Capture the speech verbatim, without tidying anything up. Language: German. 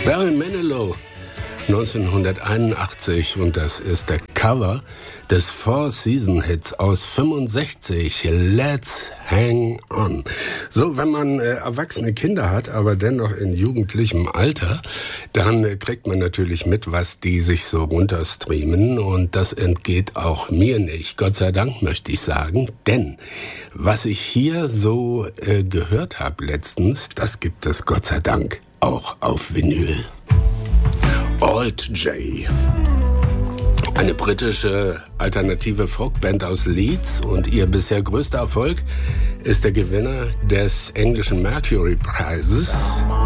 Barry Manilow, neunzehnhunderteinundachtzig, und das ist der Cover des Four-Season-Hits aus fünfundsechzig, Let's Hang On. So, wenn man äh, erwachsene Kinder hat, aber dennoch in jugendlichem Alter, dann äh, kriegt man natürlich mit, was die sich so runterstreamen, und das entgeht auch mir nicht. Gott sei Dank, möchte ich sagen, denn was ich hier so äh, gehört habe letztens, das gibt es Gott sei Dank auch auf Vinyl. Alt J, eine britische alternative Folkband aus Leeds, und ihr bisher größter Erfolg ist der Gewinner des englischen Mercury-Preises.